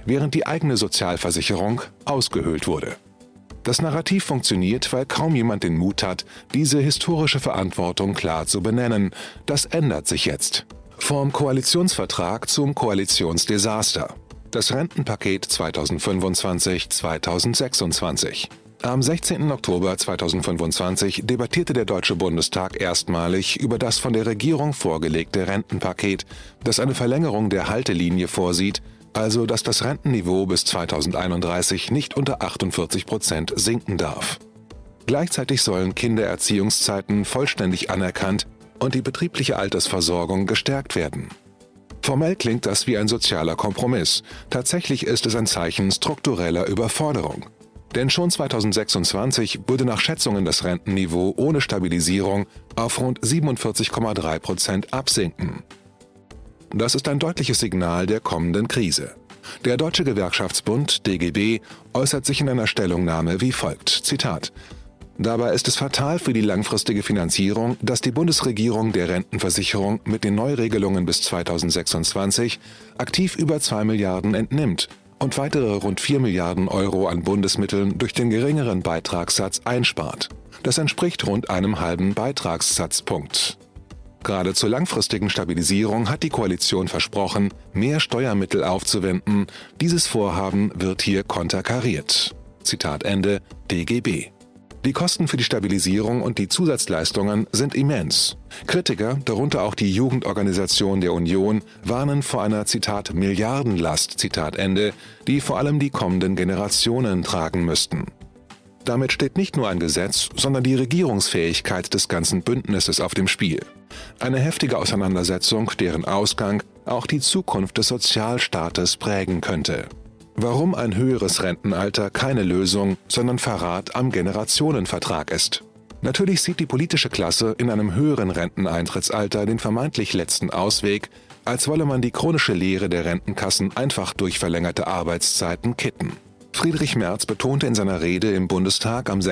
während die eigene Sozialversicherung ausgehöhlt wurde. Das Narrativ funktioniert, weil kaum jemand den Mut hat, diese historische Verantwortung klar zu benennen. Das ändert sich jetzt. Vom Koalitionsvertrag zum Koalitionsdesaster. Das Rentenpaket 2025-2026. Am 16. Oktober 2025 debattierte der Deutsche Bundestag erstmalig über das von der Regierung vorgelegte Rentenpaket, das eine Verlängerung der Haltelinie vorsieht, also dass das Rentenniveau bis 2031 nicht unter 48% sinken darf. Gleichzeitig sollen Kindererziehungszeiten vollständig anerkannt und die betriebliche Altersversorgung gestärkt werden. Formell klingt das wie ein sozialer Kompromiss. Tatsächlich ist es ein Zeichen struktureller Überforderung. Denn schon 2026 würde nach Schätzungen das Rentenniveau ohne Stabilisierung auf rund 47,3% absinken. Das ist ein deutliches Signal der kommenden Krise. Der Deutsche Gewerkschaftsbund DGB äußert sich in einer Stellungnahme wie folgt, Zitat: Dabei ist es fatal für die langfristige Finanzierung, dass die Bundesregierung der Rentenversicherung mit den Neuregelungen bis 2026 aktiv über 2 Milliarden entnimmt und weitere rund 4 Milliarden Euro an Bundesmitteln durch den geringeren Beitragssatz einspart. Das entspricht rund einem halben Beitragssatzpunkt. Gerade zur langfristigen Stabilisierung hat die Koalition versprochen, mehr Steuermittel aufzuwenden. Dieses Vorhaben wird hier konterkariert. Zitat Ende, DGB. Die Kosten für die Stabilisierung und die Zusatzleistungen sind immens. Kritiker, darunter auch die Jugendorganisation der Union, warnen vor einer, Zitat, Milliardenlast, Zitat Ende, die vor allem die kommenden Generationen tragen müssten. Damit steht nicht nur ein Gesetz, sondern die Regierungsfähigkeit des ganzen Bündnisses auf dem Spiel. Eine heftige Auseinandersetzung, deren Ausgang auch die Zukunft des Sozialstaates prägen könnte. Warum ein höheres Rentenalter keine Lösung, sondern Verrat am Generationenvertrag ist. Natürlich sieht die politische Klasse in einem höheren Renteneintrittsalter den vermeintlich letzten Ausweg, als wolle man die chronische Leere der Rentenkassen einfach durch verlängerte Arbeitszeiten kitten. Friedrich Merz betonte in seiner Rede im Bundestag am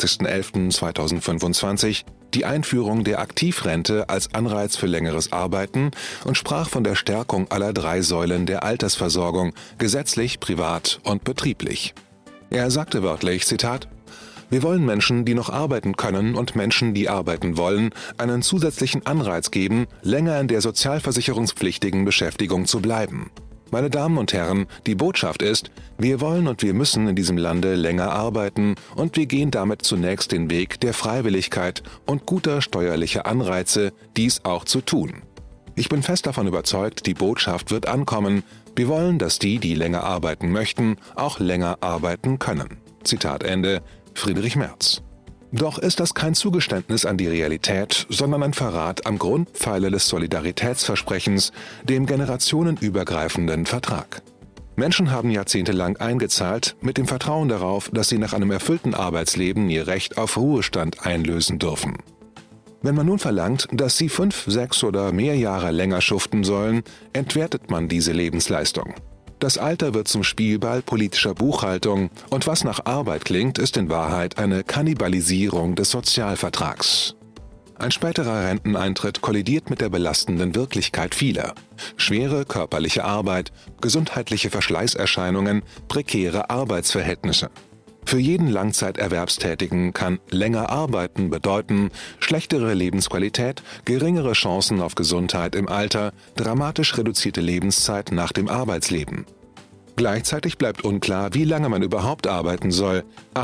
26.11.2025 die Einführung der Aktivrente als Anreiz für längeres Arbeiten und sprach von der Stärkung aller 3 Säulen der Altersversorgung, gesetzlich, privat und betrieblich. Er sagte wörtlich, Zitat: Wir wollen Menschen, die noch arbeiten können und Menschen, die arbeiten wollen, einen zusätzlichen Anreiz geben, länger in der sozialversicherungspflichtigen Beschäftigung zu bleiben. Meine Damen und Herren, die Botschaft ist, wir wollen und wir müssen in diesem Lande länger arbeiten und wir gehen damit zunächst den Weg der Freiwilligkeit und guter steuerlicher Anreize, dies auch zu tun. Ich bin fest davon überzeugt, die Botschaft wird ankommen. Wir wollen, dass die, die länger arbeiten möchten, auch länger arbeiten können. Zitat Ende, Friedrich Merz. Doch ist das kein Zugeständnis an die Realität, sondern ein Verrat am Grundpfeiler des Solidaritätsversprechens, dem generationenübergreifenden Vertrag. Menschen haben jahrzehntelang eingezahlt, mit dem Vertrauen darauf, dass sie nach einem erfüllten Arbeitsleben ihr Recht auf Ruhestand einlösen dürfen. Wenn man nun verlangt, dass sie 5, 6 oder mehr Jahre länger schuften sollen, entwertet man diese Lebensleistung. Das Alter wird zum Spielball politischer Buchhaltung und was nach Arbeit klingt, ist in Wahrheit eine Kannibalisierung des Sozialvertrags. Ein späterer Renteneintritt kollidiert mit der belastenden Wirklichkeit vieler. Schwere körperliche Arbeit, gesundheitliche Verschleißerscheinungen, prekäre Arbeitsverhältnisse. Für jeden Langzeiterwerbstätigen kann länger arbeiten bedeuten schlechtere Lebensqualität, geringere Chancen auf Gesundheit im Alter, dramatisch reduzierte Lebenszeit nach dem Arbeitsleben. Gleichzeitig bleibt unklar, wie lange man überhaupt arbeiten soll,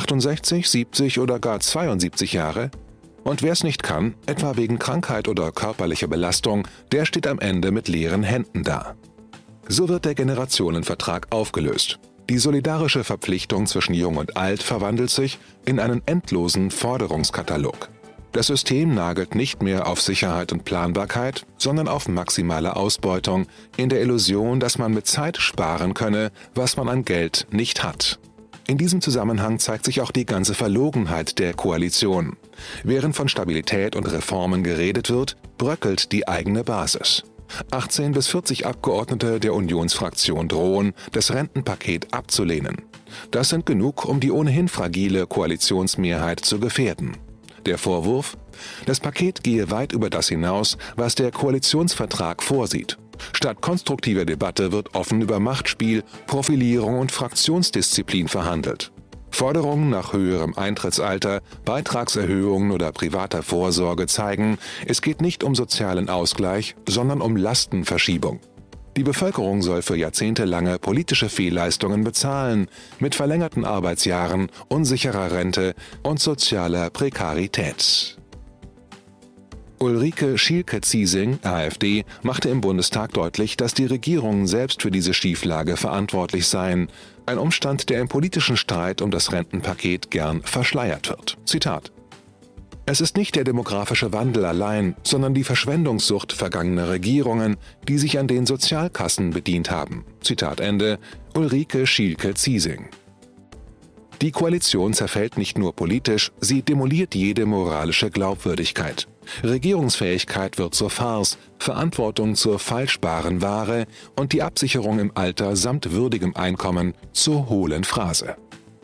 68, 70 oder gar 72 Jahre? Und wer es nicht kann, etwa wegen Krankheit oder körperlicher Belastung, der steht am Ende mit leeren Händen da. So wird der Generationenvertrag aufgelöst. Die solidarische Verpflichtung zwischen Jung und Alt verwandelt sich in einen endlosen Forderungskatalog. Das System nagelt nicht mehr auf Sicherheit und Planbarkeit, sondern auf maximale Ausbeutung, in der Illusion, dass man mit Zeit sparen könne, was man an Geld nicht hat. In diesem Zusammenhang zeigt sich auch die ganze Verlogenheit der Koalition. Während von Stabilität und Reformen geredet wird, bröckelt die eigene Basis. 18 bis 40 Abgeordnete der Unionsfraktion drohen, das Rentenpaket abzulehnen. Das sind genug, um die ohnehin fragile Koalitionsmehrheit zu gefährden. Der Vorwurf? Das Paket gehe weit über das hinaus, was der Koalitionsvertrag vorsieht. Statt konstruktiver Debatte wird offen über Machtspiel, Profilierung und Fraktionsdisziplin verhandelt. Forderungen nach höherem Eintrittsalter, Beitragserhöhungen oder privater Vorsorge zeigen, es geht nicht um sozialen Ausgleich, sondern um Lastenverschiebung. Die Bevölkerung soll für jahrzehntelange politische Fehlleistungen bezahlen, mit verlängerten Arbeitsjahren, unsicherer Rente und sozialer Prekarität. Ulrike Schielke-Ziesing, AfD, machte im Bundestag deutlich, dass die Regierungen selbst für diese Schieflage verantwortlich seien. Ein Umstand, der im politischen Streit um das Rentenpaket gern verschleiert wird. Zitat: Es ist nicht der demografische Wandel allein, sondern die Verschwendungssucht vergangener Regierungen, die sich an den Sozialkassen bedient haben. Zitat Ende, Ulrike Schielke-Ziesing. Die Koalition zerfällt nicht nur politisch, sie demoliert jede moralische Glaubwürdigkeit. Regierungsfähigkeit wird zur Farce, Verantwortung zur falschbaren Ware und die Absicherung im Alter samt würdigem Einkommen zur hohlen Phrase.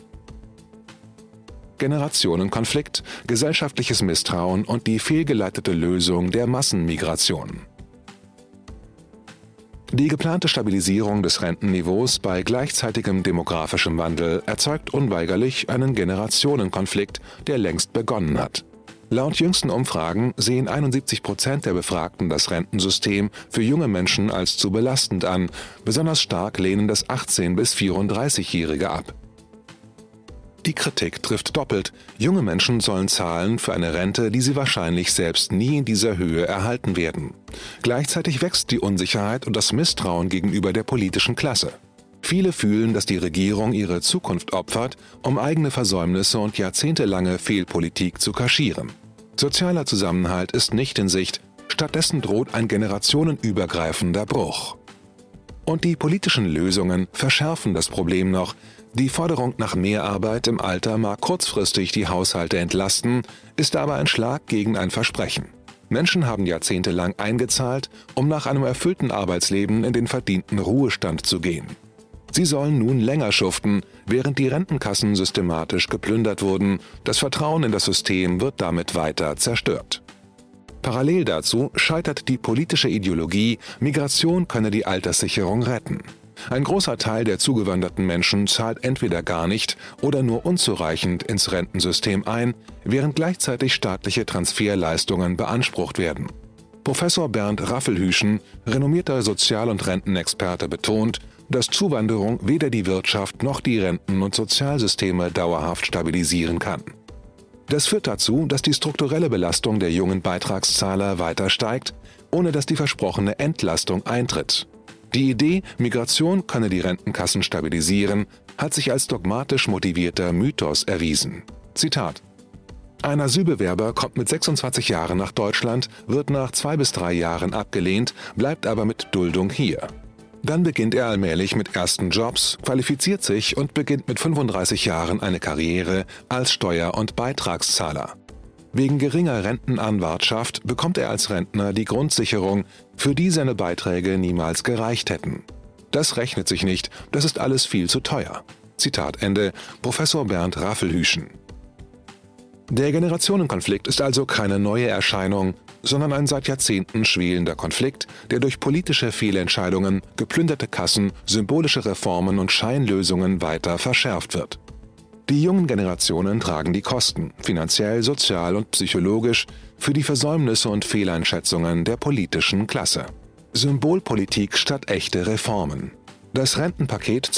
Generationenkonflikt, gesellschaftliches Misstrauen und die fehlgeleitete Lösung der Massenmigration. Die geplante Stabilisierung des Rentenniveaus bei gleichzeitigem demografischem Wandel erzeugt unweigerlich einen Generationenkonflikt, der längst begonnen hat. Laut jüngsten Umfragen sehen 71% der Befragten das Rentensystem für junge Menschen als zu belastend an, besonders stark lehnen das 18- bis 34-Jährige ab. Die Kritik trifft doppelt. Junge Menschen sollen zahlen für eine Rente, die sie wahrscheinlich selbst nie in dieser Höhe erhalten werden. Gleichzeitig wächst die Unsicherheit und das Misstrauen gegenüber der politischen Klasse. Viele fühlen, dass die Regierung ihre Zukunft opfert, um eigene Versäumnisse und jahrzehntelange Fehlpolitik zu kaschieren. Sozialer Zusammenhalt ist nicht in Sicht, stattdessen droht ein generationenübergreifender Bruch. Und die politischen Lösungen verschärfen das Problem noch. Die Forderung nach mehr Arbeit im Alter mag kurzfristig die Haushalte entlasten, ist aber ein Schlag gegen ein Versprechen. Menschen haben jahrzehntelang eingezahlt, um nach einem erfüllten Arbeitsleben in den verdienten Ruhestand zu gehen. Sie sollen nun länger schuften, während die Rentenkassen systematisch geplündert wurden. Das Vertrauen in das System wird damit weiter zerstört. Parallel dazu scheitert die politische Ideologie, Migration könne die Alterssicherung retten. Ein großer Teil der zugewanderten Menschen zahlt entweder gar nicht oder nur unzureichend ins Rentensystem ein, während gleichzeitig staatliche Transferleistungen beansprucht werden. Professor Bernd Raffelhüschen, renommierter Sozial- und Rentenexperte, betont, dass Zuwanderung weder die Wirtschaft noch die Renten- und Sozialsysteme dauerhaft stabilisieren kann. Das führt dazu, dass die strukturelle Belastung der jungen Beitragszahler weiter steigt, ohne dass die versprochene Entlastung eintritt. Die Idee, Migration könne die Rentenkassen stabilisieren, hat sich als dogmatisch motivierter Mythos erwiesen. Zitat: Ein Asylbewerber kommt mit 26 Jahren nach Deutschland, wird nach 2 bis 3 Jahren abgelehnt, bleibt aber mit Duldung hier. Dann beginnt er allmählich mit ersten Jobs, qualifiziert sich und beginnt mit 35 Jahren eine Karriere als Steuer- und Beitragszahler. Wegen geringer Rentenanwartschaft bekommt er als Rentner die Grundsicherung, für die seine Beiträge niemals gereicht hätten. Das rechnet sich nicht, das ist alles viel zu teuer. Zitat Ende, Professor Bernd Raffelhüschen. Der Generationenkonflikt ist also keine neue Erscheinung, sondern ein seit Jahrzehnten schwelender Konflikt, der durch politische Fehlentscheidungen, geplünderte Kassen, symbolische Reformen und Scheinlösungen weiter verschärft wird. Die jungen Generationen tragen die Kosten, finanziell, sozial und psychologisch, für die Versäumnisse und Fehleinschätzungen der politischen Klasse. Symbolpolitik statt echte Reformen. Das Rentenpaket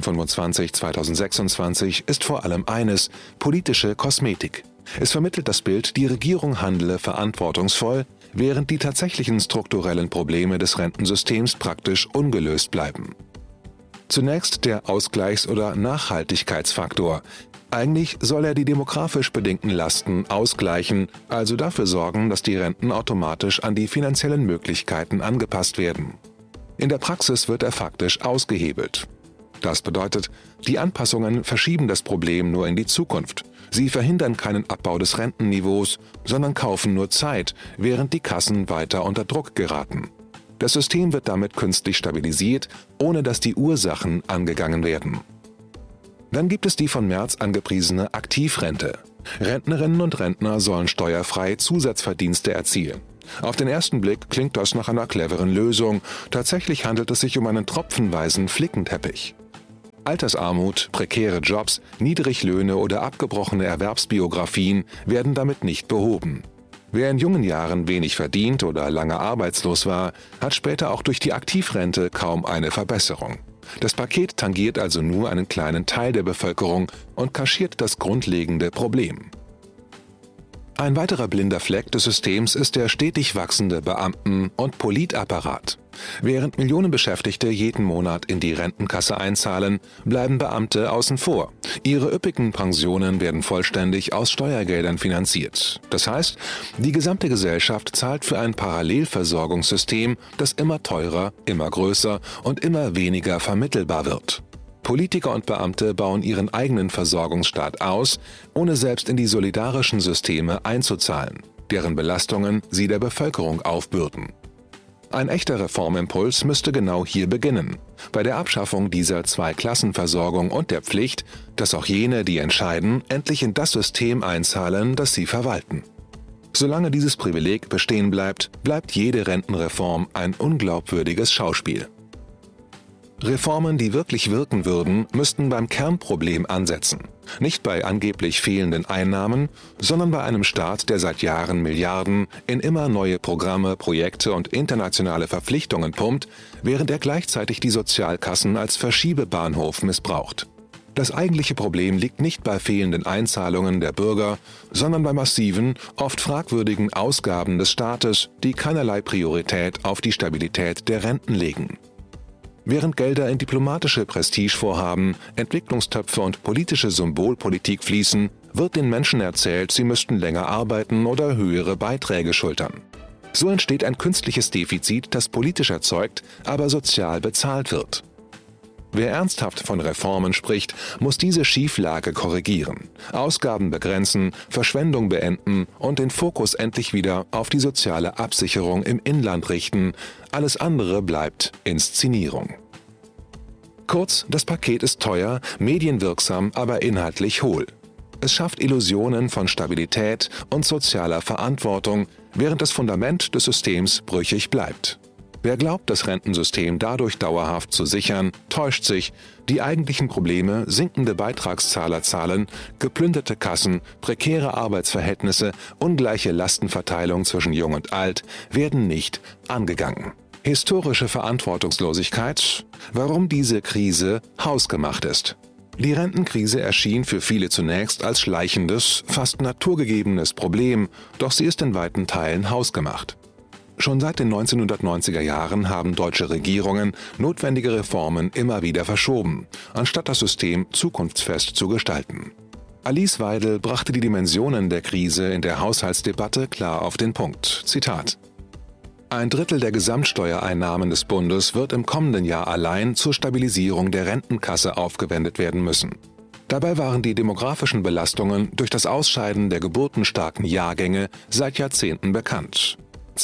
2025-2026 ist vor allem eines: politische Kosmetik. Es vermittelt das Bild, die Regierung handle verantwortungsvoll, während die tatsächlichen strukturellen Probleme des Rentensystems praktisch ungelöst bleiben. Zunächst der Ausgleichs- oder Nachhaltigkeitsfaktor. Eigentlich soll er die demografisch bedingten Lasten ausgleichen, also dafür sorgen, dass die Renten automatisch an die finanziellen Möglichkeiten angepasst werden. In der Praxis wird er faktisch ausgehebelt. Das bedeutet, die Anpassungen verschieben das Problem nur in die Zukunft. Sie verhindern keinen Abbau des Rentenniveaus, sondern kaufen nur Zeit, während die Kassen weiter unter Druck geraten. Das System wird damit künstlich stabilisiert, ohne dass die Ursachen angegangen werden. Dann gibt es die von Merz angepriesene Aktivrente. Rentnerinnen und Rentner sollen steuerfrei Zusatzverdienste erzielen. Auf den ersten Blick klingt das nach einer cleveren Lösung. Tatsächlich handelt es sich um einen tropfenweisen Flickenteppich. Altersarmut, prekäre Jobs, Niedriglöhne oder abgebrochene Erwerbsbiografien werden damit nicht behoben. Wer in jungen Jahren wenig verdient oder lange arbeitslos war, hat später auch durch die Aktivrente kaum eine Verbesserung. Das Paket tangiert also nur einen kleinen Teil der Bevölkerung und kaschiert das grundlegende Problem. Ein weiterer blinder Fleck des Systems ist der stetig wachsende Beamten- und Politapparat. Während Millionen Beschäftigte jeden Monat in die Rentenkasse einzahlen, bleiben Beamte außen vor. Ihre üppigen Pensionen werden vollständig aus Steuergeldern finanziert. Das heißt, die gesamte Gesellschaft zahlt für ein Parallelversorgungssystem, das immer teurer, immer größer und immer weniger vermittelbar wird. Politiker und Beamte bauen ihren eigenen Versorgungsstaat aus, ohne selbst in die solidarischen Systeme einzuzahlen, deren Belastungen sie der Bevölkerung aufbürden. Ein echter Reformimpuls müsste genau hier beginnen, bei der Abschaffung dieser Zweiklassenversorgung und der Pflicht, dass auch jene, die entscheiden, endlich in das System einzahlen, das sie verwalten. Solange dieses Privileg bestehen bleibt, bleibt jede Rentenreform ein unglaubwürdiges Schauspiel. Reformen, die wirklich wirken würden, müssten beim Kernproblem ansetzen. Nicht bei angeblich fehlenden Einnahmen, sondern bei einem Staat, der seit Jahren Milliarden in immer neue Programme, Projekte und internationale Verpflichtungen pumpt, während er gleichzeitig die Sozialkassen als Verschiebebahnhof missbraucht. Das eigentliche Problem liegt nicht bei fehlenden Einzahlungen der Bürger, sondern bei massiven, oft fragwürdigen Ausgaben des Staates, die keinerlei Priorität auf die Stabilität der Renten legen. Während Gelder in diplomatische Prestigevorhaben, Entwicklungstöpfe und politische Symbolpolitik fließen, wird den Menschen erzählt, sie müssten länger arbeiten oder höhere Beiträge schultern. So entsteht ein künstliches Defizit, das politisch erzeugt, aber sozial bezahlt wird. Wer ernsthaft von Reformen spricht, muss diese Schieflage korrigieren, Ausgaben begrenzen, Verschwendung beenden und den Fokus endlich wieder auf die soziale Absicherung im Inland richten. Alles andere bleibt Inszenierung. Kurz, das Paket ist teuer, medienwirksam, aber inhaltlich hohl. Es schafft Illusionen von Stabilität und sozialer Verantwortung, während das Fundament des Systems brüchig bleibt. Wer glaubt, das Rentensystem dadurch dauerhaft zu sichern, täuscht sich. Die eigentlichen Probleme, sinkende Beitragszahlerzahlen, geplünderte Kassen, prekäre Arbeitsverhältnisse, ungleiche Lastenverteilung zwischen Jung und Alt, werden nicht angegangen. Historische Verantwortungslosigkeit, warum diese Krise hausgemacht ist. Die Rentenkrise erschien für viele zunächst als schleichendes, fast naturgegebenes Problem, doch sie ist in weiten Teilen hausgemacht. Schon seit den 1990er Jahren haben deutsche Regierungen notwendige Reformen immer wieder verschoben, anstatt das System zukunftsfest zu gestalten. Alice Weidel brachte die Dimensionen der Krise in der Haushaltsdebatte klar auf den Punkt. Zitat: Ein Drittel der Gesamtsteuereinnahmen des Bundes wird im kommenden Jahr allein zur Stabilisierung der Rentenkasse aufgewendet werden müssen. Dabei waren die demografischen Belastungen durch das Ausscheiden der geburtenstarken Jahrgänge seit Jahrzehnten bekannt.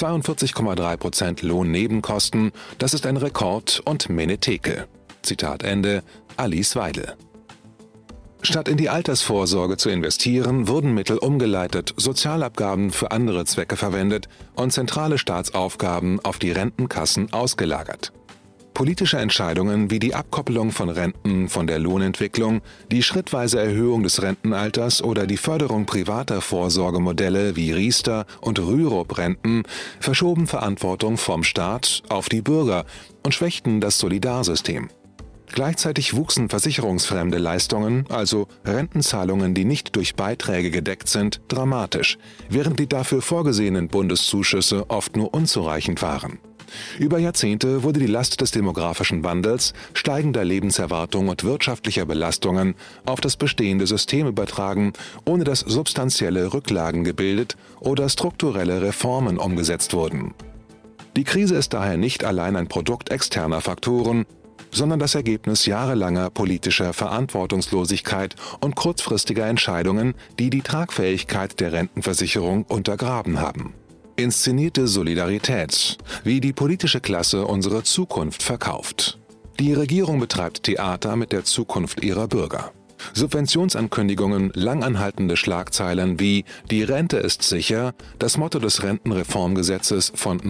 42,3% Lohnnebenkosten, das ist ein Rekord und Menetekel. Zitat Ende, Alice Weidel. Statt in die Altersvorsorge zu investieren, wurden Mittel umgeleitet, Sozialabgaben für andere Zwecke verwendet und zentrale Staatsaufgaben auf die Rentenkassen ausgelagert. Politische Entscheidungen wie die Abkoppelung von Renten von der Lohnentwicklung, die schrittweise Erhöhung des Rentenalters oder die Förderung privater Vorsorgemodelle wie Riester- und Rürup-Renten verschoben Verantwortung vom Staat auf die Bürger und schwächten das Solidarsystem. Gleichzeitig wuchsen versicherungsfremde Leistungen, also Rentenzahlungen, die nicht durch Beiträge gedeckt sind, dramatisch, während die dafür vorgesehenen Bundeszuschüsse oft nur unzureichend waren. Über Jahrzehnte wurde die Last des demografischen Wandels, steigender Lebenserwartung und wirtschaftlicher Belastungen auf das bestehende System übertragen, ohne dass substanzielle Rücklagen gebildet oder strukturelle Reformen umgesetzt wurden. Die Krise ist daher nicht allein ein Produkt externer Faktoren, sondern das Ergebnis jahrelanger politischer Verantwortungslosigkeit und kurzfristiger Entscheidungen, die die Tragfähigkeit der Rentenversicherung untergraben haben. Inszenierte Solidarität, wie die politische Klasse unsere Zukunft verkauft. Die Regierung betreibt Theater mit der Zukunft ihrer Bürger. Subventionsankündigungen, langanhaltende Schlagzeilen wie »Die Rente ist sicher«, das Motto des Rentenreformgesetzes von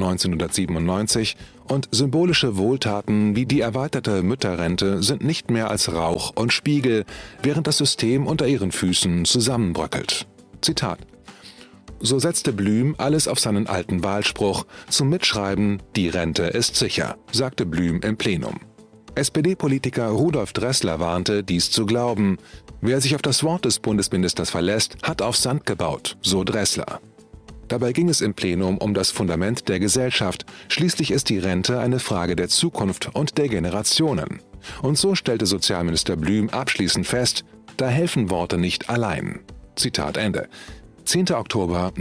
1997 und symbolische Wohltaten wie die erweiterte Mütterrente sind nicht mehr als Rauch und Spiegel, während das System unter ihren Füßen zusammenbröckelt. Zitat: So setzte Blüm alles auf seinen alten Wahlspruch zum Mitschreiben »Die Rente ist sicher«, sagte Blüm im Plenum. SPD-Politiker Rudolf Dressler warnte, dies zu glauben. Wer sich auf das Wort des Bundesministers verlässt, hat auf Sand gebaut, so Dressler. Dabei ging es im Plenum um das Fundament der Gesellschaft. Schließlich ist die Rente eine Frage der Zukunft und der Generationen. Und so stellte Sozialminister Blüm abschließend fest, da helfen Worte nicht allein. Zitat Ende. 10. Oktober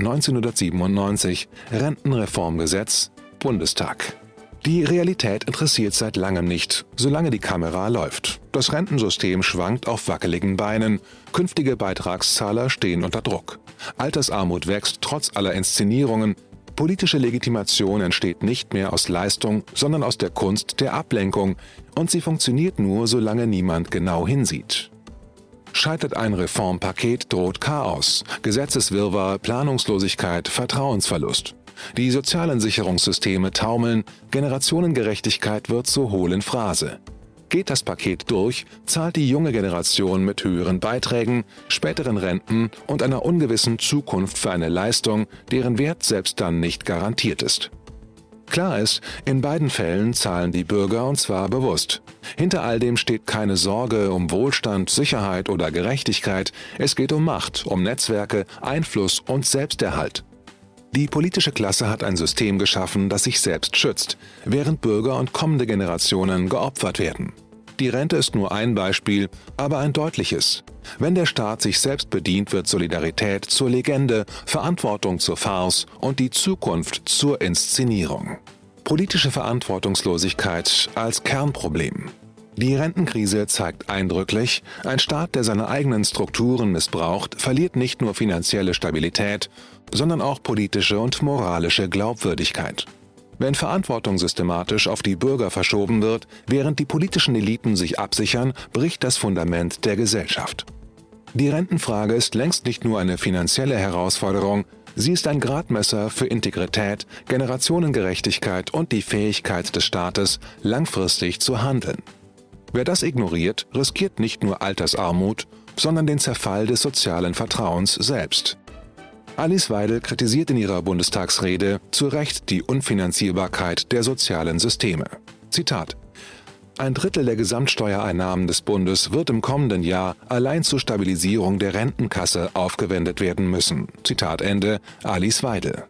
1997, Rentenreformgesetz, Bundestag. Die Realität interessiert seit langem nicht, solange die Kamera läuft. Das Rentensystem schwankt auf wackeligen Beinen, künftige Beitragszahler stehen unter Druck. Altersarmut wächst trotz aller Inszenierungen. Politische Legitimation entsteht nicht mehr aus Leistung, sondern aus der Kunst der Ablenkung. Und sie funktioniert nur, solange niemand genau hinsieht. Scheitert ein Reformpaket, droht Chaos, Gesetzeswirrwarr, Planungslosigkeit, Vertrauensverlust. Die sozialen Sicherungssysteme taumeln, Generationengerechtigkeit wird zur hohlen Phrase. Geht das Paket durch, zahlt die junge Generation mit höheren Beiträgen, späteren Renten und einer ungewissen Zukunft für eine Leistung, deren Wert selbst dann nicht garantiert ist. Klar ist, in beiden Fällen zahlen die Bürger, und zwar bewusst. Hinter all dem steht keine Sorge um Wohlstand, Sicherheit oder Gerechtigkeit, es geht um Macht, um Netzwerke, Einfluss und Selbsterhalt. Die politische Klasse hat ein System geschaffen, das sich selbst schützt, während Bürger und kommende Generationen geopfert werden. Die Rente ist nur ein Beispiel, aber ein deutliches. Wenn der Staat sich selbst bedient, wird Solidarität zur Legende, Verantwortung zur Farce und die Zukunft zur Inszenierung. Politische Verantwortungslosigkeit als Kernproblem. Die Rentenkrise zeigt eindrücklich, ein Staat, der seine eigenen Strukturen missbraucht, verliert nicht nur finanzielle Stabilität, sondern auch politische und moralische Glaubwürdigkeit. Wenn Verantwortung systematisch auf die Bürger verschoben wird, während die politischen Eliten sich absichern, bricht das Fundament der Gesellschaft. Die Rentenfrage ist längst nicht nur eine finanzielle Herausforderung, sie ist ein Gradmesser für Integrität, Generationengerechtigkeit und die Fähigkeit des Staates, langfristig zu handeln. Wer das ignoriert, riskiert nicht nur Altersarmut, sondern den Zerfall des sozialen Vertrauens selbst. Alice Weidel kritisiert in ihrer Bundestagsrede zu Recht die Unfinanzierbarkeit der sozialen Systeme. Zitat: Ein Drittel der Gesamtsteuereinnahmen des Bundes wird im kommenden Jahr allein zur Stabilisierung der Rentenkasse aufgewendet werden müssen. Zitat Ende, Alice Weidel.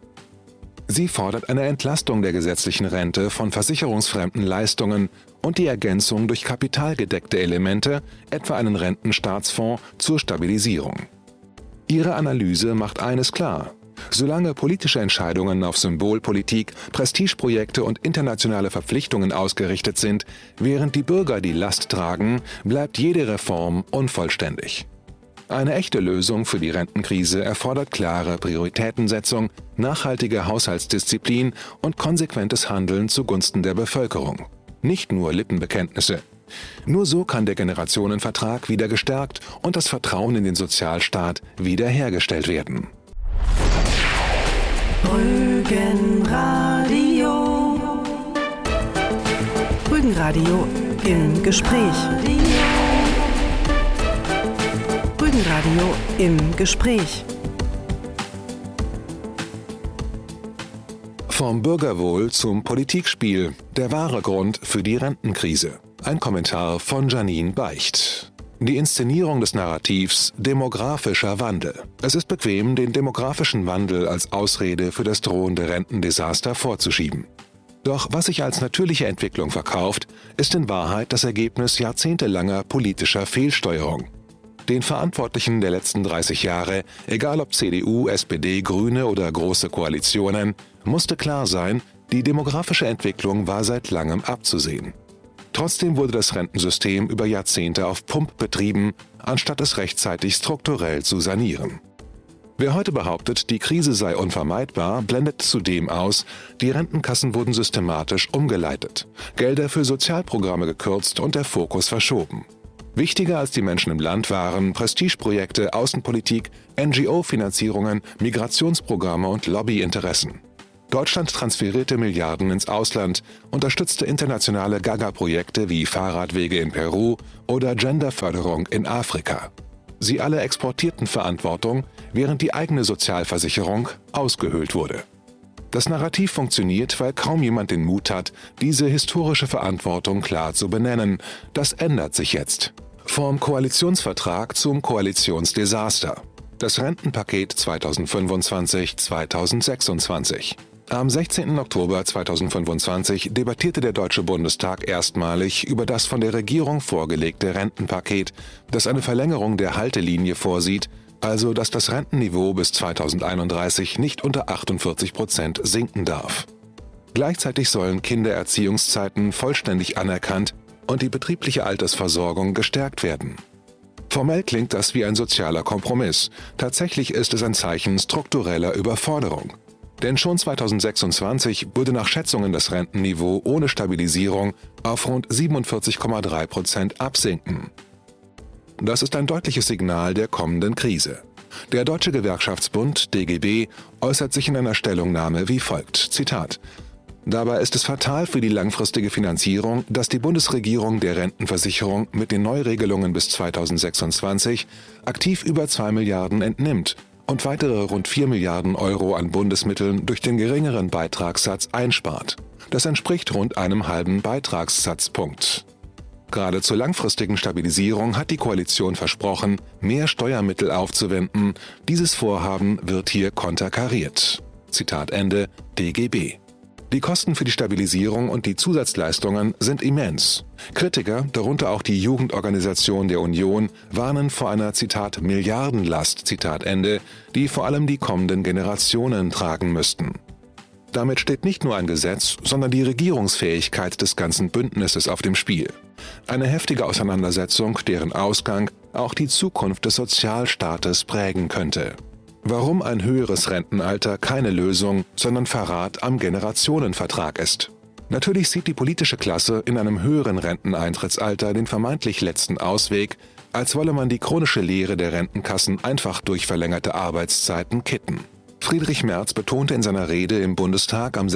Sie fordert eine Entlastung der gesetzlichen Rente von versicherungsfremden Leistungen und die Ergänzung durch kapitalgedeckte Elemente, etwa einen Rentenstaatsfonds, zur Stabilisierung. Ihre Analyse macht eines klar: Solange politische Entscheidungen auf Symbolpolitik, Prestigeprojekte und internationale Verpflichtungen ausgerichtet sind, während die Bürger die Last tragen, bleibt jede Reform unvollständig. Eine echte Lösung für die Rentenkrise erfordert klare Prioritätensetzung, nachhaltige Haushaltsdisziplin und konsequentes Handeln zugunsten der Bevölkerung. Nicht nur Lippenbekenntnisse. Nur so kann der Generationenvertrag wieder gestärkt und das Vertrauen in den Sozialstaat wiederhergestellt werden. Rügenradio. Rügenradio im Gespräch. Rügenradio im Gespräch. Vom Bürgerwohl zum Politikspiel. Der wahre Grund für die Rentenkrise. Ein Kommentar von Janine Beicht. Die Inszenierung des Narrativs demografischer Wandel. Es ist bequem, den demografischen Wandel als Ausrede für das drohende Rentendesaster vorzuschieben. Doch was sich als natürliche Entwicklung verkauft, ist in Wahrheit das Ergebnis jahrzehntelanger politischer Fehlsteuerung. Den Verantwortlichen der letzten 30 Jahre, egal ob CDU, SPD, Grüne oder Große Koalitionen, musste klar sein, die demografische Entwicklung war seit langem abzusehen. Trotzdem wurde das Rentensystem über Jahrzehnte auf Pump betrieben, anstatt es rechtzeitig strukturell zu sanieren. Wer heute behauptet, die Krise sei unvermeidbar, blendet zudem aus, die Rentenkassen wurden systematisch umgeleitet, Gelder für Sozialprogramme gekürzt und der Fokus verschoben. Wichtiger als die Menschen im Land waren Prestigeprojekte, Außenpolitik, NGO-Finanzierungen, Migrationsprogramme und Lobbyinteressen. Deutschland transferierte Milliarden ins Ausland, unterstützte internationale Gaga-Projekte wie Fahrradwege in Peru oder Genderförderung in Afrika. Sie alle exportierten Verantwortung, während die eigene Sozialversicherung ausgehöhlt wurde. Das Narrativ funktioniert, weil kaum jemand den Mut hat, diese historische Verantwortung klar zu benennen. Das ändert sich jetzt. Vom Koalitionsvertrag zum Koalitionsdesaster. Das Rentenpaket 2025-2026. Am 16. Oktober 2025 debattierte der Deutsche Bundestag erstmalig über das von der Regierung vorgelegte Rentenpaket, das eine Verlängerung der Haltelinie vorsieht, also dass das Rentenniveau bis 2031 nicht unter 48% sinken darf. Gleichzeitig sollen Kindererziehungszeiten vollständig anerkannt und die betriebliche Altersversorgung gestärkt werden. Formell klingt das wie ein sozialer Kompromiss. Tatsächlich ist es ein Zeichen struktureller Überforderung. Denn schon 2026 würde nach Schätzungen das Rentenniveau ohne Stabilisierung auf rund 47,3% absinken. Das ist ein deutliches Signal der kommenden Krise. Der Deutsche Gewerkschaftsbund DGB äußert sich in einer Stellungnahme wie folgt, Zitat: Dabei ist es fatal für die langfristige Finanzierung, dass die Bundesregierung der Rentenversicherung mit den Neuregelungen bis 2026 aktiv über 2 Milliarden entnimmt und weitere rund 4 Milliarden Euro an Bundesmitteln durch den geringeren Beitragssatz einspart. Das entspricht rund einem halben Beitragssatzpunkt. Gerade zur langfristigen Stabilisierung hat die Koalition versprochen, mehr Steuermittel aufzuwenden. Dieses Vorhaben wird hier konterkariert. Zitat Ende, DGB. Die Kosten für die Stabilisierung und die Zusatzleistungen sind immens. Kritiker, darunter auch die Jugendorganisation der Union, warnen vor einer, Zitat, Milliardenlast, Zitat Ende, die vor allem die kommenden Generationen tragen müssten. Damit steht nicht nur ein Gesetz, sondern die Regierungsfähigkeit des ganzen Bündnisses auf dem Spiel. Eine heftige Auseinandersetzung, deren Ausgang auch die Zukunft des Sozialstaates prägen könnte. Warum ein höheres Rentenalter keine Lösung, sondern Verrat am Generationenvertrag ist. Natürlich sieht die politische Klasse in einem höheren Renteneintrittsalter den vermeintlich letzten Ausweg, als wolle man die chronische Leere der Rentenkassen einfach durch verlängerte Arbeitszeiten kitten. Friedrich Merz betonte in seiner Rede im Bundestag am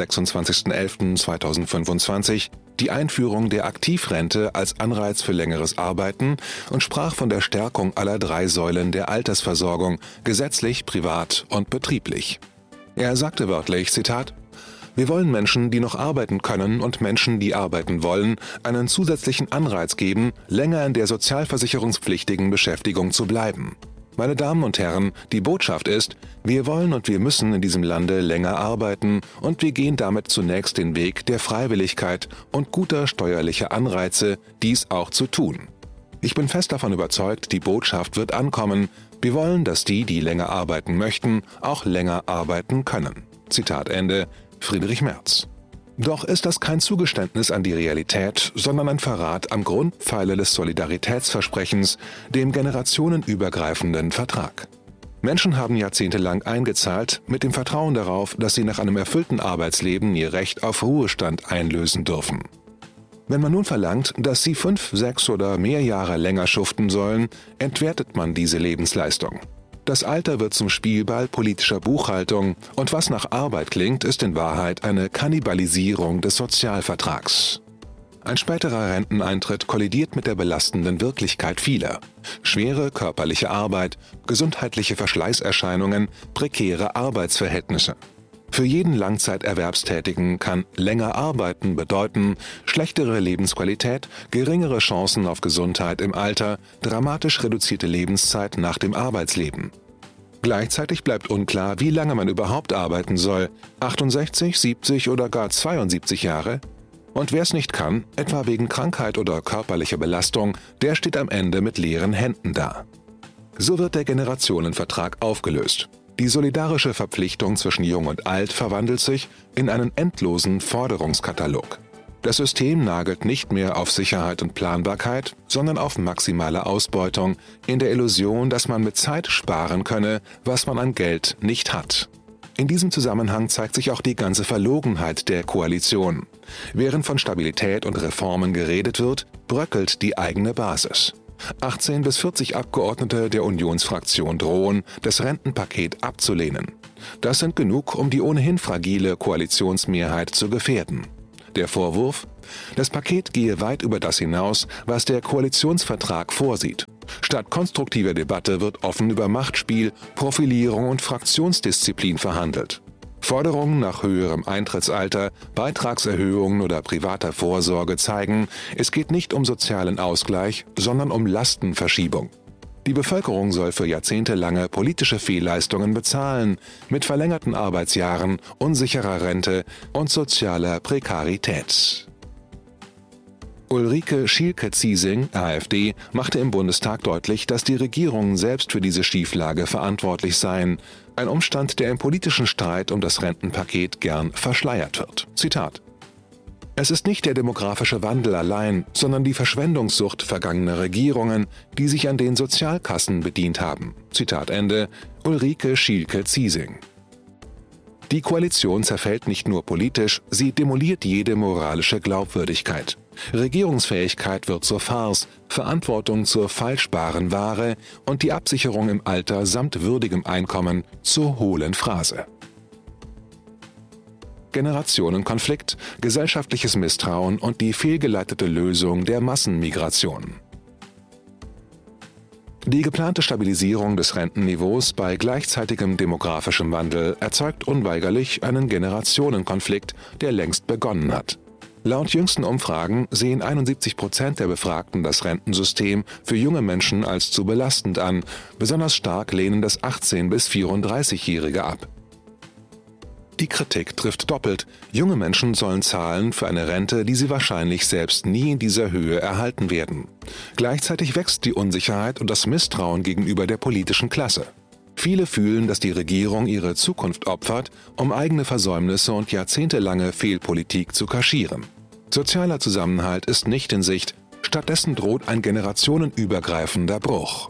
26.11.2025 die Einführung der Aktivrente als Anreiz für längeres Arbeiten und sprach von der Stärkung aller 3 Säulen der Altersversorgung, gesetzlich, privat und betrieblich. Er sagte wörtlich, Zitat: Wir wollen Menschen, die noch arbeiten können und Menschen, die arbeiten wollen, einen zusätzlichen Anreiz geben, länger in der sozialversicherungspflichtigen Beschäftigung zu bleiben. Meine Damen und Herren, die Botschaft ist, wir wollen und wir müssen in diesem Lande länger arbeiten und wir gehen damit zunächst den Weg der Freiwilligkeit und guter steuerlicher Anreize, dies auch zu tun. Ich bin fest davon überzeugt, die Botschaft wird ankommen. Wir wollen, dass die, die länger arbeiten möchten, auch länger arbeiten können. Zitat Ende, Friedrich Merz. Doch ist das kein Zugeständnis an die Realität, sondern ein Verrat am Grundpfeiler des Solidaritätsversprechens, dem generationenübergreifenden Vertrag. Menschen haben jahrzehntelang eingezahlt, mit dem Vertrauen darauf, dass sie nach einem erfüllten Arbeitsleben ihr Recht auf Ruhestand einlösen dürfen. Wenn man nun verlangt, dass sie 5, 6 oder mehr Jahre länger schuften sollen, entwertet man diese Lebensleistung. Das Alter wird zum Spielball politischer Buchhaltung und was nach Arbeit klingt, ist in Wahrheit eine Kannibalisierung des Sozialvertrags. Ein späterer Renteneintritt kollidiert mit der belastenden Wirklichkeit vieler. Schwere körperliche Arbeit, gesundheitliche Verschleißerscheinungen, prekäre Arbeitsverhältnisse. Für jeden Langzeiterwerbstätigen kann länger arbeiten bedeuten schlechtere Lebensqualität, geringere Chancen auf Gesundheit im Alter, dramatisch reduzierte Lebenszeit nach dem Arbeitsleben. Gleichzeitig bleibt unklar, wie lange man überhaupt arbeiten soll, 68, 70 oder gar 72 Jahre? Und wer es nicht kann, etwa wegen Krankheit oder körperlicher Belastung, der steht am Ende mit leeren Händen da. So wird der Generationenvertrag aufgelöst. Die solidarische Verpflichtung zwischen Jung und Alt verwandelt sich in einen endlosen Forderungskatalog. Das System nagelt nicht mehr auf Sicherheit und Planbarkeit, sondern auf maximale Ausbeutung, in der Illusion, dass man mit Zeit sparen könne, was man an Geld nicht hat. In diesem Zusammenhang zeigt sich auch die ganze Verlogenheit der Koalition. Während von Stabilität und Reformen geredet wird, bröckelt die eigene Basis. 18 bis 40 Abgeordnete der Unionsfraktion drohen, das Rentenpaket abzulehnen. Das sind genug, um die ohnehin fragile Koalitionsmehrheit zu gefährden. Der Vorwurf? Das Paket gehe weit über das hinaus, was der Koalitionsvertrag vorsieht. Statt konstruktiver Debatte wird offen über Machtspiel, Profilierung und Fraktionsdisziplin verhandelt. Forderungen nach höherem Eintrittsalter, Beitragserhöhungen oder privater Vorsorge zeigen, es geht nicht um sozialen Ausgleich, sondern um Lastenverschiebung. Die Bevölkerung soll für jahrzehntelange politische Fehlleistungen bezahlen, mit verlängerten Arbeitsjahren, unsicherer Rente und sozialer Prekarität. Ulrike Schielke-Ziesing, AfD, machte im Bundestag deutlich, dass die Regierungen selbst für diese Schieflage verantwortlich seien. Ein Umstand, der im politischen Streit um das Rentenpaket gern verschleiert wird. Zitat: Es ist nicht der demografische Wandel allein, sondern die Verschwendungssucht vergangener Regierungen, die sich an den Sozialkassen bedient haben. Zitat Ende, Ulrike Schielke-Ziesing. Die Koalition zerfällt nicht nur politisch, sie demoliert jede moralische Glaubwürdigkeit. Regierungsfähigkeit wird zur Farce, Verantwortung zur falschbaren Ware und die Absicherung im Alter samt würdigem Einkommen zur hohlen Phrase. Generationenkonflikt, gesellschaftliches Misstrauen und die fehlgeleitete Lösung der Massenmigration. Die geplante Stabilisierung des Rentenniveaus bei gleichzeitigem demografischem Wandel erzeugt unweigerlich einen Generationenkonflikt, der längst begonnen hat. Laut jüngsten Umfragen sehen 71% der Befragten das Rentensystem für junge Menschen als zu belastend an. Besonders stark lehnen das 18- bis 34-Jährige ab. Die Kritik trifft doppelt. Junge Menschen sollen zahlen für eine Rente, die sie wahrscheinlich selbst nie in dieser Höhe erhalten werden. Gleichzeitig wächst die Unsicherheit und das Misstrauen gegenüber der politischen Klasse. Viele fühlen, dass die Regierung ihre Zukunft opfert, um eigene Versäumnisse und jahrzehntelange Fehlpolitik zu kaschieren. Sozialer Zusammenhalt ist nicht in Sicht, stattdessen droht ein generationenübergreifender Bruch.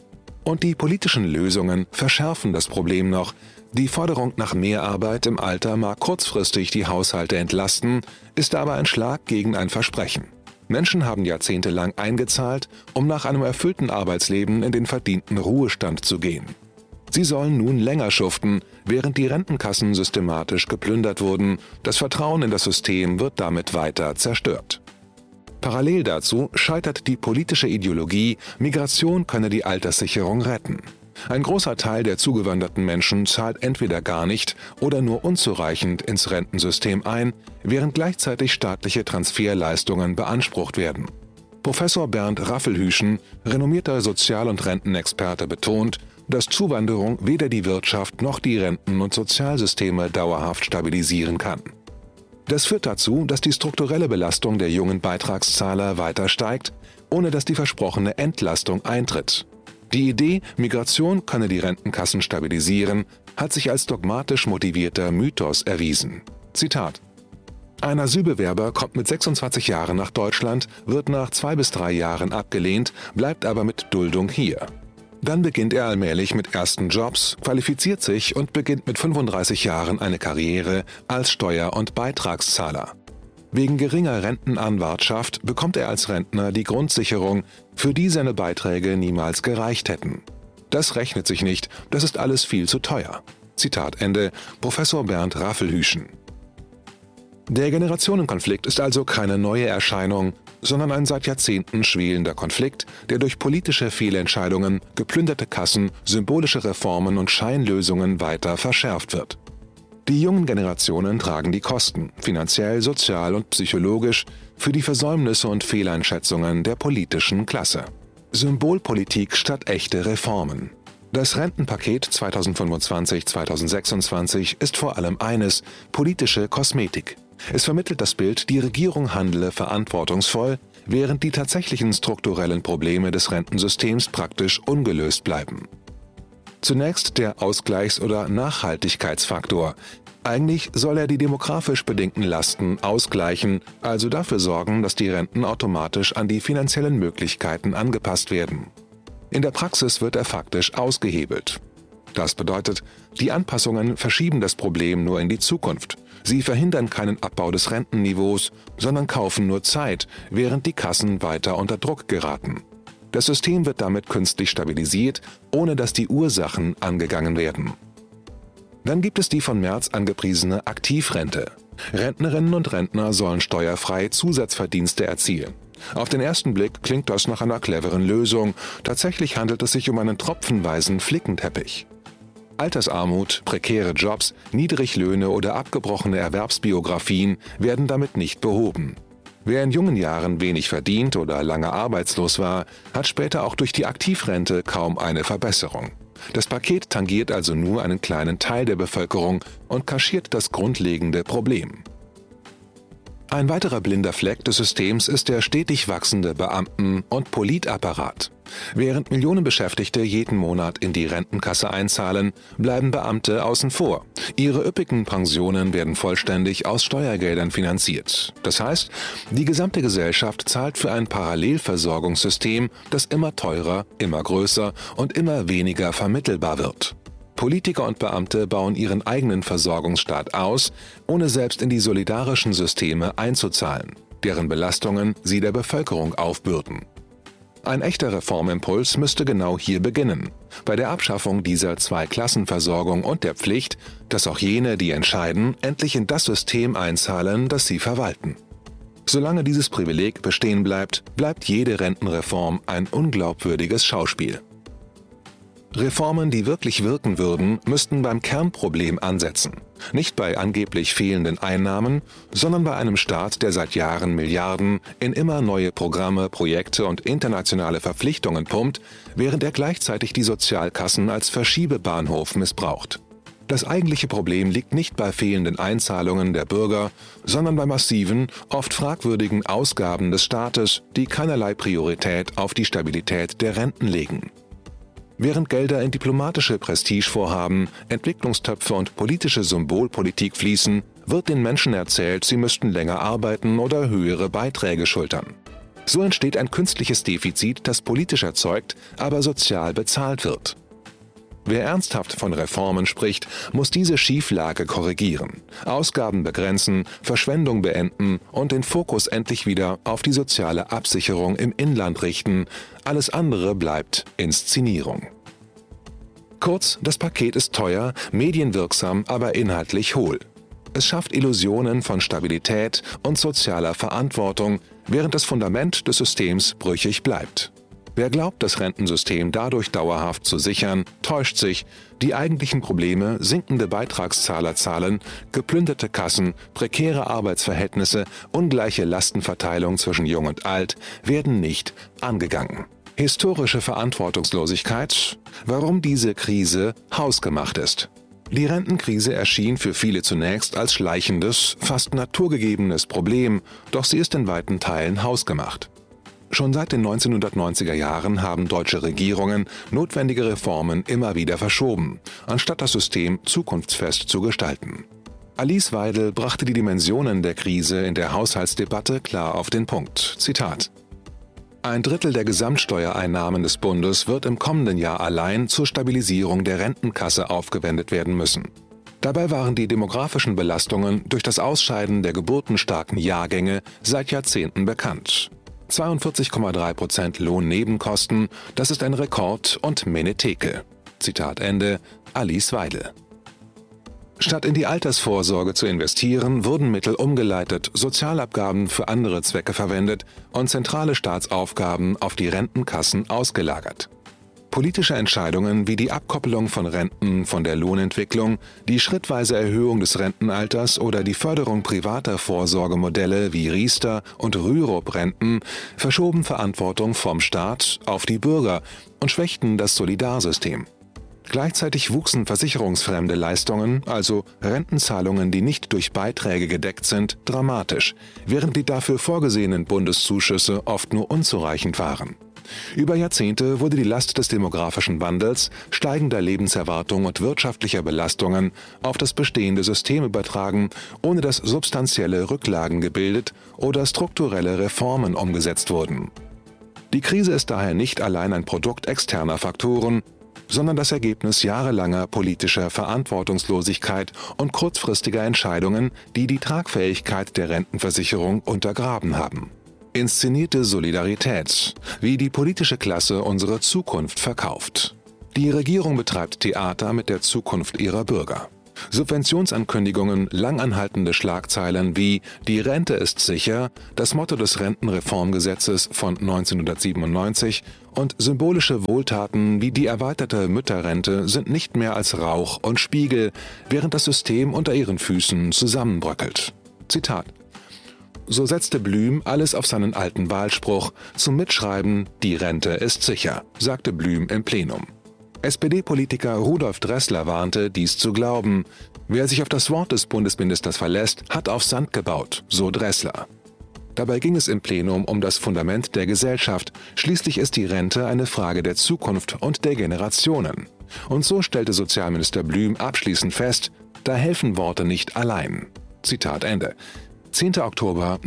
Und die politischen Lösungen verschärfen das Problem noch. Die Forderung nach mehr Arbeit im Alter mag kurzfristig die Haushalte entlasten, ist aber ein Schlag gegen ein Versprechen. Menschen haben jahrzehntelang eingezahlt, um nach einem erfüllten Arbeitsleben in den verdienten Ruhestand zu gehen. Sie sollen nun länger schuften, während die Rentenkassen systematisch geplündert wurden. Das Vertrauen in das System wird damit weiter zerstört. Parallel dazu scheitert die politische Ideologie, Migration könne die Alterssicherung retten. Ein großer Teil der zugewanderten Menschen zahlt entweder gar nicht oder nur unzureichend ins Rentensystem ein, während gleichzeitig staatliche Transferleistungen beansprucht werden. Professor Bernd Raffelhüschen, renommierter Sozial- und Rentenexperte, betont, dass Zuwanderung weder die Wirtschaft noch die Renten- und Sozialsysteme dauerhaft stabilisieren kann. Das führt dazu, dass die strukturelle Belastung der jungen Beitragszahler weiter steigt, ohne dass die versprochene Entlastung eintritt. Die Idee, Migration könne die Rentenkassen stabilisieren, hat sich als dogmatisch motivierter Mythos erwiesen. Zitat: Ein Asylbewerber kommt mit 26 Jahren nach Deutschland, wird nach 2 bis 3 Jahren abgelehnt, bleibt aber mit Duldung hier. Dann beginnt er allmählich mit ersten Jobs, qualifiziert sich und beginnt mit 35 Jahren eine Karriere als Steuer- und Beitragszahler. Wegen geringer Rentenanwartschaft bekommt er als Rentner die Grundsicherung, für die seine Beiträge niemals gereicht hätten. Das rechnet sich nicht, das ist alles viel zu teuer. Zitat Ende, Professor Bernd Raffelhüschen. Der Generationenkonflikt ist also keine neue Erscheinung, sondern ein seit Jahrzehnten schwelender Konflikt, der durch politische Fehlentscheidungen, geplünderte Kassen, symbolische Reformen und Scheinlösungen weiter verschärft wird. Die jungen Generationen tragen die Kosten, finanziell, sozial und psychologisch, für die Versäumnisse und Fehleinschätzungen der politischen Klasse. Symbolpolitik statt echte Reformen. Das Rentenpaket 2025-2026 ist vor allem eines: politische Kosmetik. Es vermittelt das Bild, die Regierung handle verantwortungsvoll, während die tatsächlichen strukturellen Probleme des Rentensystems praktisch ungelöst bleiben. Zunächst der Ausgleichs- oder Nachhaltigkeitsfaktor. Eigentlich soll er die demografisch bedingten Lasten ausgleichen, also dafür sorgen, dass die Renten automatisch an die finanziellen Möglichkeiten angepasst werden. In der Praxis wird er faktisch ausgehebelt. Das bedeutet, die Anpassungen verschieben das Problem nur in die Zukunft. Sie verhindern keinen Abbau des Rentenniveaus, sondern kaufen nur Zeit, während die Kassen weiter unter Druck geraten. Das System wird damit künstlich stabilisiert, ohne dass die Ursachen angegangen werden. Dann gibt es die von Merz angepriesene Aktivrente. Rentnerinnen und Rentner sollen steuerfrei Zusatzverdienste erzielen. Auf den ersten Blick klingt das nach einer cleveren Lösung. Tatsächlich handelt es sich um einen tropfenweisen Flickenteppich. Altersarmut, prekäre Jobs, Niedriglöhne oder abgebrochene Erwerbsbiografien werden damit nicht behoben. Wer in jungen Jahren wenig verdient oder lange arbeitslos war, hat später auch durch die Aktivrente kaum eine Verbesserung. Das Paket tangiert also nur einen kleinen Teil der Bevölkerung und kaschiert das grundlegende Problem. Ein weiterer blinder Fleck des Systems ist der stetig wachsende Beamten- und Politapparat. Während Millionen Beschäftigte jeden Monat in die Rentenkasse einzahlen, bleiben Beamte außen vor. Ihre üppigen Pensionen werden vollständig aus Steuergeldern finanziert. Das heißt, die gesamte Gesellschaft zahlt für ein Parallelversorgungssystem, das immer teurer, immer größer und immer weniger vermittelbar wird. Politiker und Beamte bauen ihren eigenen Versorgungsstaat aus, ohne selbst in die solidarischen Systeme einzuzahlen, deren Belastungen sie der Bevölkerung aufbürden. Ein echter Reformimpuls müsste genau hier beginnen, bei der Abschaffung dieser Zweiklassenversorgung und der Pflicht, dass auch jene, die entscheiden, endlich in das System einzahlen, das sie verwalten. Solange dieses Privileg bestehen bleibt, bleibt jede Rentenreform ein unglaubwürdiges Schauspiel. Reformen, die wirklich wirken würden, müssten beim Kernproblem ansetzen. Nicht bei angeblich fehlenden Einnahmen, sondern bei einem Staat, der seit Jahren Milliarden in immer neue Programme, Projekte und internationale Verpflichtungen pumpt, während er gleichzeitig die Sozialkassen als Verschiebebahnhof missbraucht. Das eigentliche Problem liegt nicht bei fehlenden Einzahlungen der Bürger, sondern bei massiven, oft fragwürdigen Ausgaben des Staates, die keinerlei Priorität auf die Stabilität der Renten legen. Während Gelder in diplomatische Prestigevorhaben, Entwicklungstöpfe und politische Symbolpolitik fließen, wird den Menschen erzählt, sie müssten länger arbeiten oder höhere Beiträge schultern. So entsteht ein künstliches Defizit, das politisch erzeugt, aber sozial bezahlt wird. Wer ernsthaft von Reformen spricht, muss diese Schieflage korrigieren, Ausgaben begrenzen, Verschwendung beenden und den Fokus endlich wieder auf die soziale Absicherung im Inland richten. Alles andere bleibt Inszenierung. Kurz, das Paket ist teuer, medienwirksam, aber inhaltlich hohl. Es schafft Illusionen von Stabilität und sozialer Verantwortung, während das Fundament des Systems brüchig bleibt. Wer glaubt, das Rentensystem dadurch dauerhaft zu sichern, täuscht sich. Die eigentlichen Probleme, sinkende Beitragszahlerzahlen, geplünderte Kassen, prekäre Arbeitsverhältnisse, ungleiche Lastenverteilung zwischen Jung und Alt, werden nicht angegangen. Historische Verantwortungslosigkeit, warum diese Krise hausgemacht ist. Die Rentenkrise erschien für viele zunächst als schleichendes, fast naturgegebenes Problem, doch sie ist in weiten Teilen hausgemacht. Schon seit den 1990er Jahren haben deutsche Regierungen notwendige Reformen immer wieder verschoben, anstatt das System zukunftsfest zu gestalten. Alice Weidel brachte die Dimensionen der Krise in der Haushaltsdebatte klar auf den Punkt. Zitat: Ein Drittel der Gesamtsteuereinnahmen des Bundes wird im kommenden Jahr allein zur Stabilisierung der Rentenkasse aufgewendet werden müssen. Dabei waren die demografischen Belastungen durch das Ausscheiden der geburtenstarken Jahrgänge seit Jahrzehnten bekannt. 42,3% Lohnnebenkosten, das ist ein Rekord und Menetheke. Zitat Ende, Alice Weidel. Statt in die Altersvorsorge zu investieren, wurden Mittel umgeleitet, Sozialabgaben für andere Zwecke verwendet und zentrale Staatsaufgaben auf die Rentenkassen ausgelagert. Politische Entscheidungen wie die Abkoppelung von Renten von der Lohnentwicklung, die schrittweise Erhöhung des Rentenalters oder die Förderung privater Vorsorgemodelle wie Riester- und Rürup-Renten verschoben Verantwortung vom Staat auf die Bürger und schwächten das Solidarsystem. Gleichzeitig wuchsen versicherungsfremde Leistungen, also Rentenzahlungen, die nicht durch Beiträge gedeckt sind, dramatisch, während die dafür vorgesehenen Bundeszuschüsse oft nur unzureichend waren. Über Jahrzehnte wurde die Last des demografischen Wandels, steigender Lebenserwartung und wirtschaftlicher Belastungen auf das bestehende System übertragen, ohne dass substanzielle Rücklagen gebildet oder strukturelle Reformen umgesetzt wurden. Die Krise ist daher nicht allein ein Produkt externer Faktoren, sondern das Ergebnis jahrelanger politischer Verantwortungslosigkeit und kurzfristiger Entscheidungen, die die Tragfähigkeit der Rentenversicherung untergraben haben. Inszenierte Solidarität, wie die politische Klasse unsere Zukunft verkauft. Die Regierung betreibt Theater mit der Zukunft ihrer Bürger. Subventionsankündigungen, langanhaltende Schlagzeilen wie »Die Rente ist sicher«, das Motto des Rentenreformgesetzes von 1997 und symbolische Wohltaten wie die erweiterte Mütterrente sind nicht mehr als Rauch und Spiegel, während das System unter ihren Füßen zusammenbröckelt. Zitat: So setzte Blüm alles auf seinen alten Wahlspruch zum Mitschreiben »Die Rente ist sicher«, sagte Blüm im Plenum. SPD-Politiker Rudolf Dressler warnte, dies zu glauben. Wer sich auf das Wort des Bundesministers verlässt, hat auf Sand gebaut, so Dressler. Dabei ging es im Plenum um das Fundament der Gesellschaft. Schließlich ist die Rente eine Frage der Zukunft und der Generationen. Und so stellte Sozialminister Blüm abschließend fest, da helfen Worte nicht allein. Zitat Ende. 10. Oktober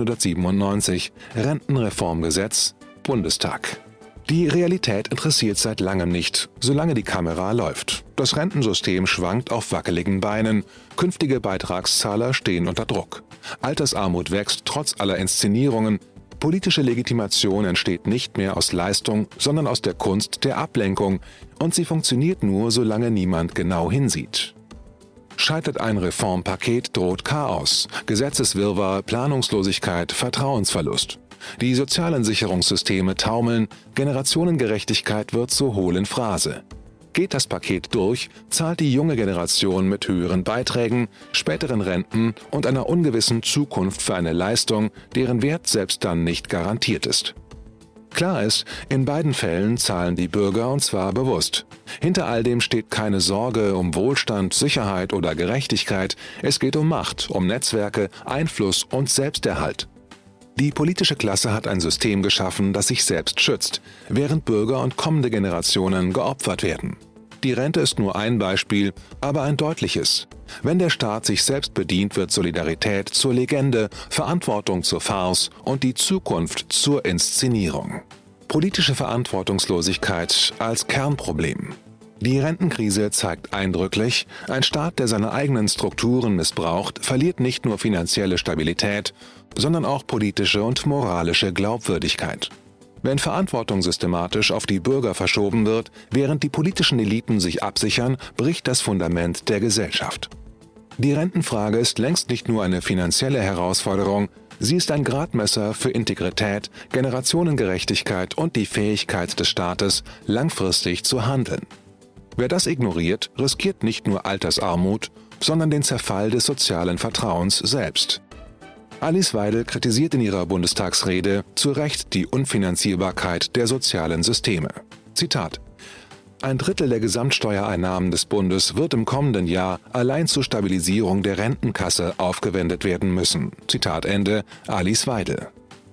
1997, Rentenreformgesetz, Bundestag. Die Realität interessiert seit langem nicht, solange die Kamera läuft. Das Rentensystem schwankt auf wackeligen Beinen. Künftige Beitragszahler stehen unter Druck. Altersarmut wächst trotz aller Inszenierungen. Politische Legitimation entsteht nicht mehr aus Leistung, sondern aus der Kunst der Ablenkung. Und sie funktioniert nur, solange niemand genau hinsieht. Scheitert ein Reformpaket, droht Chaos, Gesetzeswirrwarr, Planungslosigkeit, Vertrauensverlust. Die sozialen Sicherungssysteme taumeln, Generationengerechtigkeit wird zur hohlen Phrase. Geht das Paket durch, zahlt die junge Generation mit höheren Beiträgen, späteren Renten und einer ungewissen Zukunft für eine Leistung, deren Wert selbst dann nicht garantiert ist. Klar ist, in beiden Fällen zahlen die Bürger, und zwar bewusst. Hinter all dem steht keine Sorge um Wohlstand, Sicherheit oder Gerechtigkeit. Es geht um Macht, um Netzwerke, Einfluss und Selbsterhalt. Die politische Klasse hat ein System geschaffen, das sich selbst schützt, während Bürger und kommende Generationen geopfert werden. Die Rente ist nur ein Beispiel, aber ein deutliches. Wenn der Staat sich selbst bedient, wird Solidarität zur Legende, Verantwortung zur Farce und die Zukunft zur Inszenierung. Politische Verantwortungslosigkeit als Kernproblem. Die Rentenkrise zeigt eindrücklich, ein Staat, der seine eigenen Strukturen missbraucht, verliert nicht nur finanzielle Stabilität, sondern auch politische und moralische Glaubwürdigkeit. Wenn Verantwortung systematisch auf die Bürger verschoben wird, während die politischen Eliten sich absichern, bricht das Fundament der Gesellschaft. Die Rentenfrage ist längst nicht nur eine finanzielle Herausforderung, sie ist ein Gradmesser für Integrität, Generationengerechtigkeit und die Fähigkeit des Staates, langfristig zu handeln. Wer das ignoriert, riskiert nicht nur Altersarmut, sondern den Zerfall des sozialen Vertrauens selbst. Alice Weidel kritisiert in ihrer Bundestagsrede zu Recht die Unfinanzierbarkeit der sozialen Systeme. Zitat: Ein Drittel der Gesamtsteuereinnahmen des Bundes wird im kommenden Jahr allein zur Stabilisierung der Rentenkasse aufgewendet werden müssen. Zitat Ende, Alice Weidel.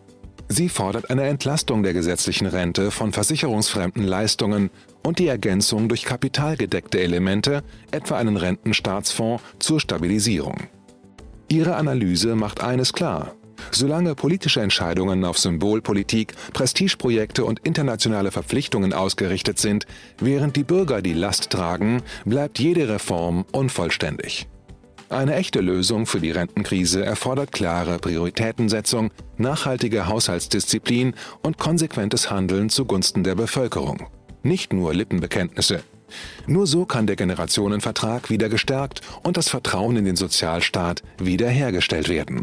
Sie fordert eine Entlastung der gesetzlichen Rente von versicherungsfremden Leistungen und die Ergänzung durch kapitalgedeckte Elemente, etwa einen Rentenstaatsfonds, zur Stabilisierung. Ihre Analyse macht eines klar: Solange politische Entscheidungen auf Symbolpolitik, Prestigeprojekte und internationale Verpflichtungen ausgerichtet sind, während die Bürger die Last tragen, bleibt jede Reform unvollständig. Eine echte Lösung für die Rentenkrise erfordert klare Prioritätensetzung, nachhaltige Haushaltsdisziplin und konsequentes Handeln zugunsten der Bevölkerung. Nicht nur Lippenbekenntnisse. Nur so kann der Generationenvertrag wieder gestärkt und das Vertrauen in den Sozialstaat wiederhergestellt werden.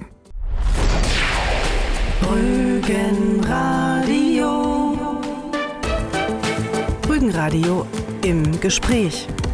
Rügenradio. Rügenradio im Gespräch.